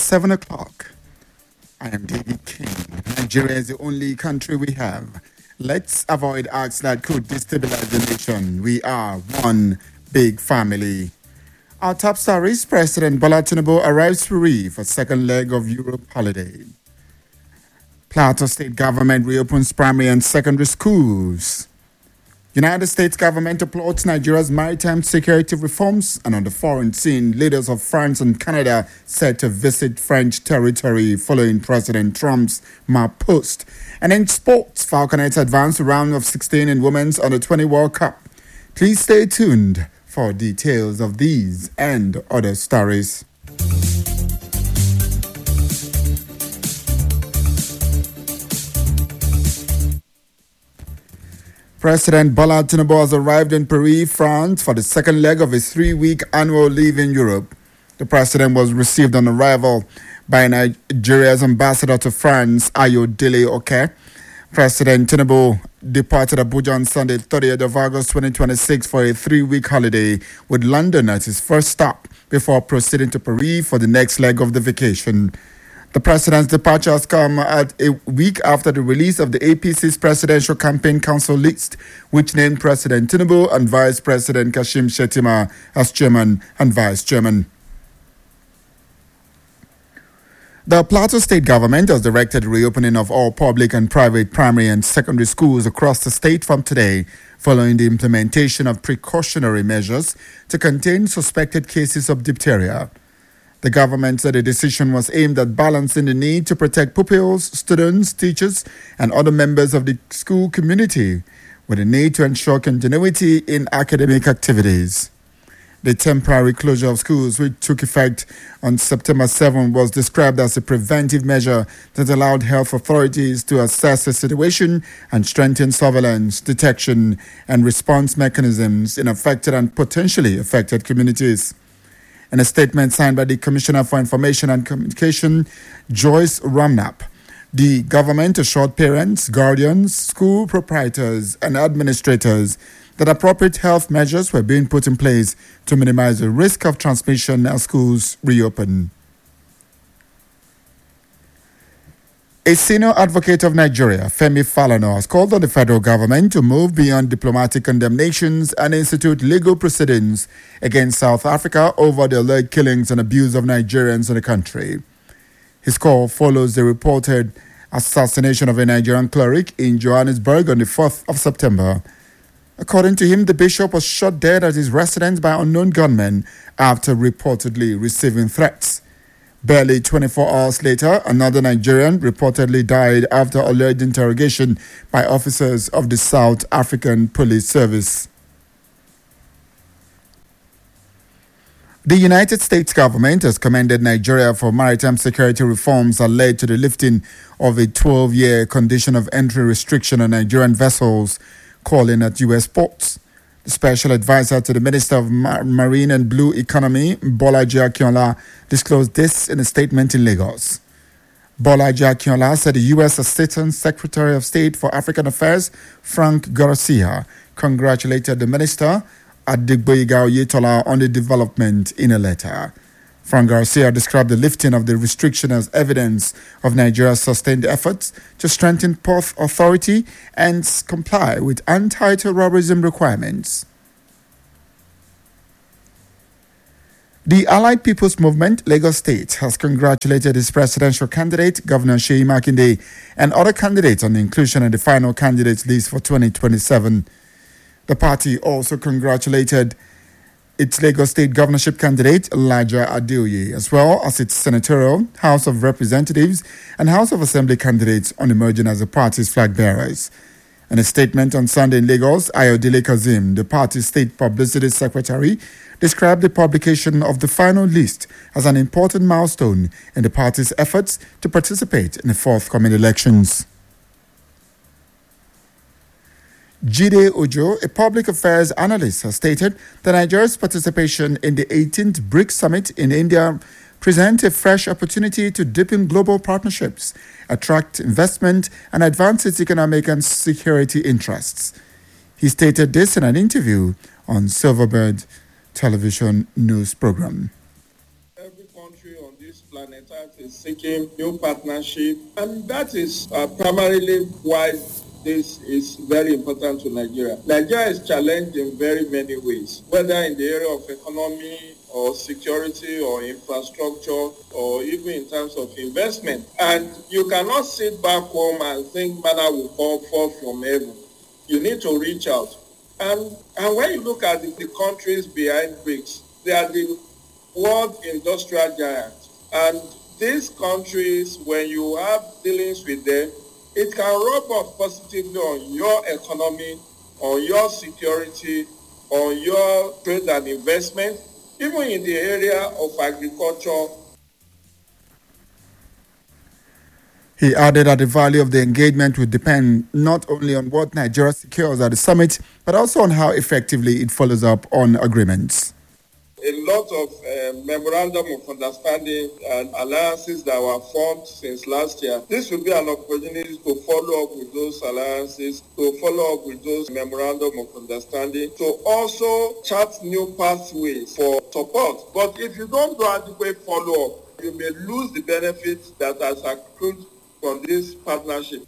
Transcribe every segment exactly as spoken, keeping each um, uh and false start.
seven o'clock. I am David King. Nigeria is the only country we have. Let's avoid acts that could destabilize the nation. We are one big family. Our top stories: President Bola Tinubu arrives Paris for second leg of Europe holiday. Plateau State government reopens primary and secondary schools. United States government applauds Nigeria's maritime security reforms, and on the foreign scene, leaders of France and Canada set to visit French territory following President Trump's map post. And in sports, Falconets advance to round of sixteen in Women's Under twenty World Cup. Please stay tuned for details of these and other stories. President Bola Tinubu has arrived in Paris, France for the second leg of his three-week annual leave in Europe. The president was received on arrival by Nigeria's ambassador to France, Ayodele Oke. President Tinubu departed Abuja on Sunday, thirtieth of August twenty twenty-six for a three-week holiday, with London as his first stop before proceeding to Paris for the next leg of the vacation. The president's departure has come at a week after the release of the A P C's Presidential Campaign Council list, which named President Tinubu and Vice President Kashim Shettima as chairman and vice chairman. The Plateau State government has directed the reopening of all public and private primary and secondary schools across the state from today, following the implementation of precautionary measures to contain suspected cases of diphtheria. The government said the decision was aimed at balancing the need to protect pupils, students, teachers, and other members of the school community with the need to ensure continuity in academic activities. The temporary closure of schools, which took effect on September seventh, was described as a preventive measure that allowed health authorities to assess the situation and strengthen surveillance, detection, and response mechanisms in affected and potentially affected communities. In a statement signed by the Commissioner for Information and Communication, Joyce Ramnap, the government assured parents, guardians, school proprietors, and administrators that appropriate health measures were being put in place to minimize the risk of transmission as schools reopen. A senior advocate of Nigeria, Femi Falana, has called on the federal government to move beyond diplomatic condemnations and institute legal proceedings against South Africa over the alleged killings and abuse of Nigerians in the country. His call follows the reported assassination of a Nigerian cleric in Johannesburg on the fourth of September. According to him, the bishop was shot dead at his residence by unknown gunmen after reportedly receiving threats. Barely twenty-four hours later, another Nigerian reportedly died after alleged interrogation by officers of the South African Police Service. The United States government has commended Nigeria for maritime security reforms that led to the lifting of a twelve-year condition of entry restriction on Nigerian vessels calling at U S ports. The special advisor to the Minister of Mar- Marine and Blue Economy, Bolaji Akinola, disclosed this in a statement in Lagos. Bolaji Akinola said the U S Assistant Secretary of State for African Affairs, Frank Garcia, congratulated the minister, Adegboyega Oyetola, on the development in a letter. Frank Garcia described the lifting of the restriction as evidence of Nigeria's sustained efforts to strengthen port authority and comply with anti-terrorism requirements. The Allied People's Movement, Lagos State, has congratulated its presidential candidate, Governor Seyi Makinde, and other candidates on the inclusion in the final candidates list for twenty twenty-seven. The party also congratulated its Lagos State governorship candidate, Elijah Adeoye, as well as its senatorial, House of Representatives, and House of Assembly candidates on emerging as the party's flag bearers. In a statement on Sunday in Lagos, Ayodele Kazeem, the party's state publicity secretary, described the publication of the final list as an important milestone in the party's efforts to participate in the forthcoming elections. Jide Ojo, a public affairs analyst, has stated that Nigeria's participation in the eighteenth BRICS Summit in India presents a fresh opportunity to deepen global partnerships, attract investment, and advance its economic and security interests. He stated this in an interview on Silverbird television news program. Every country on this planet Earth is seeking new partnership, and that is uh, primarily why this is very important to Nigeria. Nigeria is challenged in very many ways, whether in the area of economy or security or infrastructure or even in terms of investment. And you cannot sit back home and think manna will fall, fall from heaven. You need to reach out. And, and when you look at the, the countries behind BRICS, they are the world industrial giants. And these countries, when you have dealings with them, it can rub off positively on your economy, on your security, on your trade and investment, even in the area of agriculture. He added that the value of the engagement would depend not only on what Nigeria secures at the summit, but also on how effectively it follows up on agreements. A lot of uh, memorandum of understanding and alliances that were formed since last year. This will be an opportunity to follow up with those alliances, to follow up with those memorandum of understanding, to also chart new pathways for support. But if you don't do adequate follow-up, you may lose the benefits that has accrued from this partnership.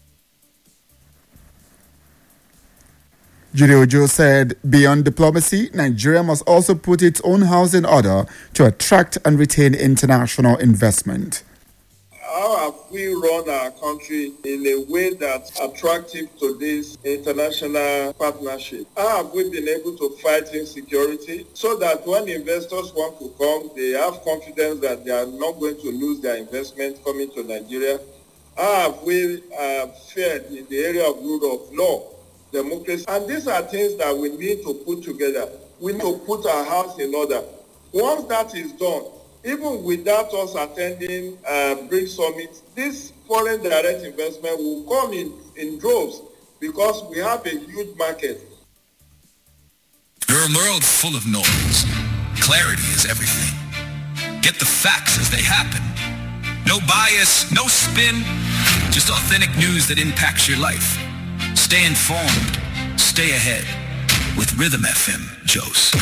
Jude Ojo said, beyond diplomacy, Nigeria must also put its own house in order to attract and retain international investment. How have we run our country in a way that's attractive to this international partnership? How have we been able to fight insecurity so that when investors want to come, they have confidence that they are not going to lose their investment coming to Nigeria? How have we uh, fared in the area of rule of law, democracy? And these are things that we need to put together. We need to put our house in order. Once that is done, even without us attending uh, BRICS Summit, this foreign direct investment will come in, in droves because we have a huge market. You're a world full of noise. Clarity is everything. Get the facts as they happen. No bias, no spin, just authentic news that impacts your life. Stay informed. Stay ahead with Rhythm F M, Jos.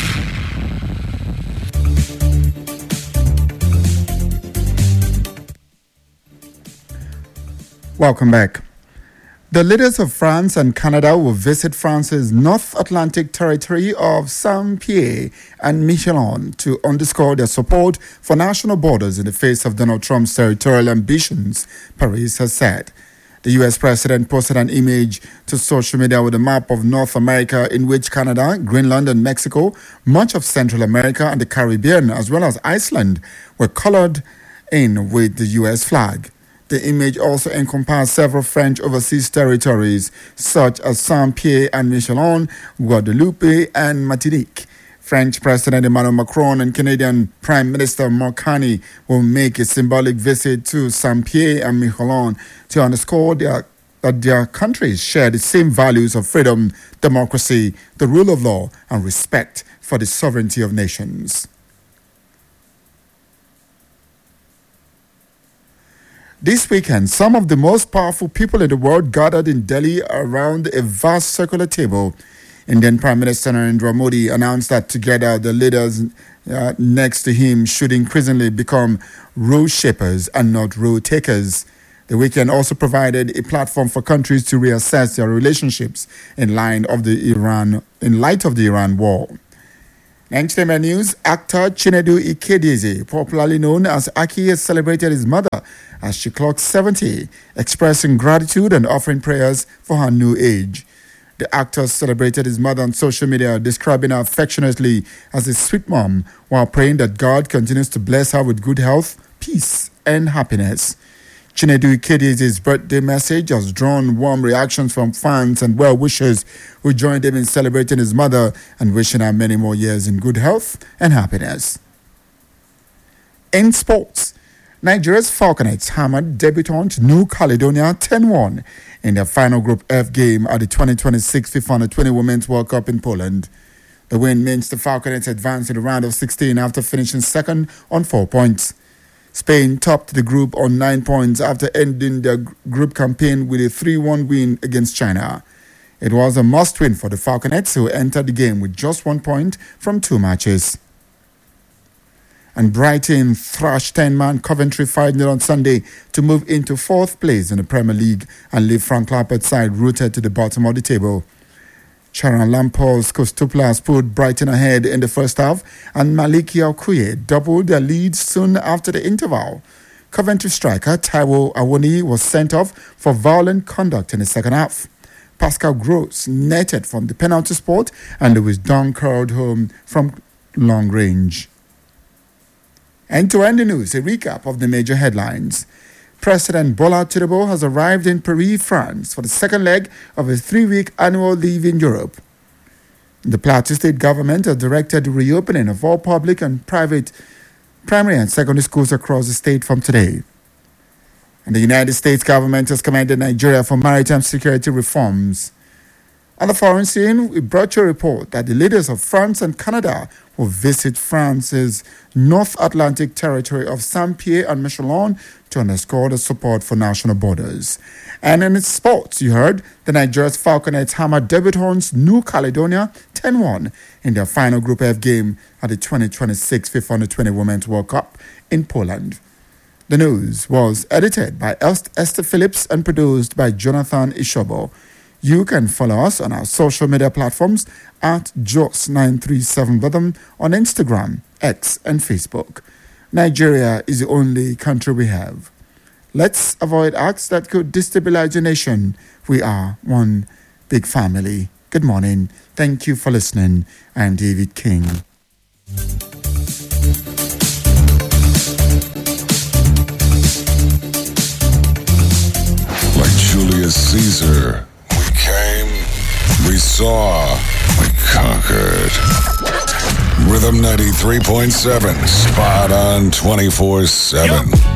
Welcome back. The leaders of France and Canada will visit France's North Atlantic territory of Saint-Pierre and Miquelon to underscore their support for national borders in the face of Donald Trump's territorial ambitions, Paris has said. The U S president posted an image to social media with a map of North America in which Canada, Greenland and Mexico, much of Central America and the Caribbean, as well as Iceland, were colored in with the U S flag. The image also encompassed several French overseas territories, such as Saint-Pierre and Miquelon, Guadeloupe, and Martinique. French President Emmanuel Macron and Canadian Prime Minister Mark Carney will make a symbolic visit to Saint-Pierre and Miquelon to underscore their, that their countries share the same values of freedom, democracy, the rule of law, and respect for the sovereignty of nations. This weekend, some of the most powerful people in the world gathered in Delhi around a vast circular table. Indian Prime Minister Narendra Modi announced that together the leaders uh, next to him should increasingly become rule shapers and not rule takers. The weekend also provided a platform for countries to reassess their relationships in line of the Iran in light of the Iran war. Entertainment news: actor Chinedu Ikedieze, popularly known as Aki, has celebrated his mother as she clocked seventy, expressing gratitude and offering prayers for her new age. The actor celebrated his mother on social media, describing her affectionately as a sweet mom, while praying that God continues to bless her with good health, peace, and happiness. Chinedu Ikedieze's birthday message has drawn warm reactions from fans and well-wishers who joined him in celebrating his mother and wishing her many more years in good health and happiness. In sports, Nigeria's Falconets hammered debutant New Caledonia ten one in their final Group F game at the twenty twenty-six FIFA Under twenty Women's World Cup in Poland. The win means the Falconets advanced to the round of sixteen after finishing second on four points. Spain topped the group on nine points after ending their group campaign with a three one win against China. It was a must-win for the Falconets, who entered the game with just one point from two matches. And Brighton thrashed ten-man Coventry five nil on Sunday to move into fourth place in the Premier League and leave Frank Lampard's side rooted to the bottom of the table. Sharon Lampard's Kostopoulos put Brighton ahead in the first half, and Maliki Okoye doubled their lead soon after the interval. Coventry striker Taiwo Awoniyi was sent off for violent conduct in the second half. Pascal Gross netted from the penalty spot, and Lewis Dunk curled home from long range. And to end the news, a recap of the major headlines. President Bola Tinubu has arrived in Paris, France for the second leg of a three-week annual leave in Europe. The Plateau State government has directed the reopening of all public and private primary and secondary schools across the state from today. And the United States government has commended Nigeria for maritime security reforms. On the foreign scene, we brought you a report that the leaders of France and Canada will visit France's North Atlantic territory of Saint-Pierre and Miquelon to underscore the support for national borders. And in sports, you heard the Nigeria's Falconets hammered Debutantes New Caledonia ten one in their final Group F game at the twenty twenty-six FIFA Under twenty Women's World Cup in Poland. The news was edited by Esther Phillips and produced by Jonathan Ishobo. You can follow us on our social media platforms at Jos nine three seven Bottom on Instagram, X, and Facebook. Nigeria is the only country we have. Let's avoid acts that could destabilize the nation. We are one big family. Good morning. Thank you for listening. I'm David King. Like Julius Caesar, we came, we saw, we conquered. Rhythm ninety-three point seven, spot on twenty-four seven.